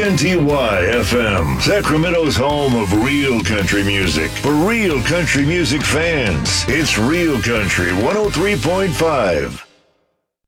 WNTY FM, Sacramento's home of real country music. For real country music fans, it's Real Country 103.5.